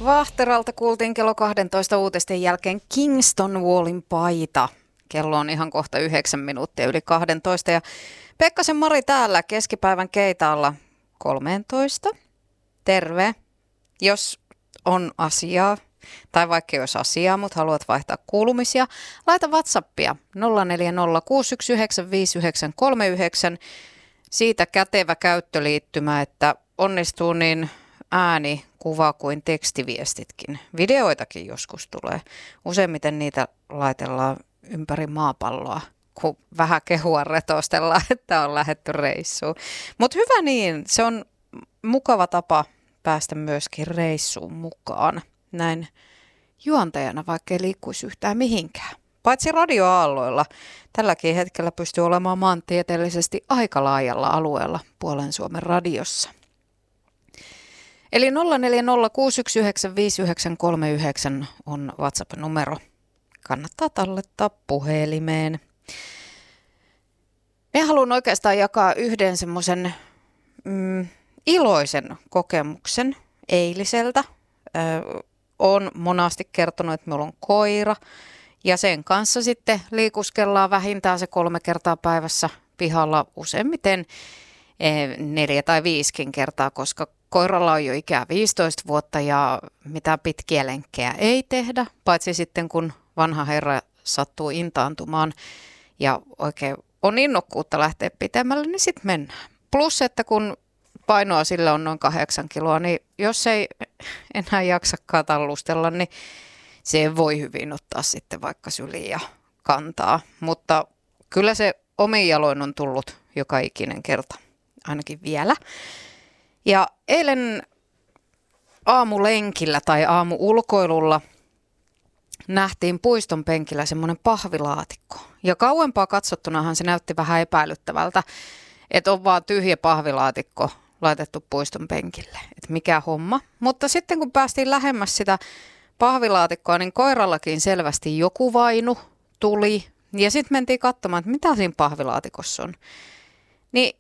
Vahteralta kuultiin kello 12 uutisten jälkeen Kingston Wallin paita. Kello on ihan kohta 9 minuuttia yli 12 ja Pekkasen Mari täällä keskipäivän keitaalla 13. Terve. Jos on asiaa, tai vaikka ei olisi asiaa, mutta haluat vaihtaa kuulumisia, laita WhatsAppia 0406195939. Siitä kätevä käyttöliittymä, että onnistuu niin ääni, kuva kuin tekstiviestitkin. Videoitakin joskus tulee. Useimmiten niitä laitellaan ympäri maapalloa, kun vähän kehua retostellaan, että on lähdetty reissuun. Mutta hyvä niin, se on mukava tapa päästä myöskin reissuun mukaan. Näin juontajana, vaikka ei liikkuisi yhtään mihinkään. Paitsi radioaalloilla, tälläkin hetkellä pystyy olemaan maantieteellisesti aika laajalla alueella puolen Suomen radiossa. Eli 0406195939 on WhatsApp-numero. Kannattaa tallettaa puhelimeen. Minä haluan oikeastaan jakaa yhden semmoisen iloisen kokemuksen eiliseltä. Olen monasti kertonut, että minulla on koira ja sen kanssa sitten liikuskellaan vähintään se 3 kertaa päivässä pihalla, useimmiten 4 tai 5 kertaa, koska koiralla on jo ikää 15 vuotta ja mitään pitkiä lenkkejä ei tehdä, paitsi sitten kun vanha herra sattuu intaantumaan ja oikein on innokkuutta lähteä pitemmälle, niin sitten mennään. Plus, että kun painoa sille on noin 8 kiloa, niin jos ei enää jaksakaan tallustella, niin se voi hyvin ottaa sitten vaikka syliin ja kantaa. Mutta kyllä se omin jaloin on tullut joka ikinen kerta, ainakin vielä. Ja eilen aamulenkillä tai aamuulkoilulla nähtiin puiston penkillä semmoinen pahvilaatikko. Ja kauempaa katsottunahan se näytti vähän epäilyttävältä, että on vaan tyhjä pahvilaatikko laitettu puiston penkille. Että mikä homma. Mutta sitten kun päästiin lähemmäs sitä pahvilaatikkoa, niin koirallakin selvästi joku vainu tuli. Ja sitten mentiin katsomaan, että mitä siinä pahvilaatikossa on. Niin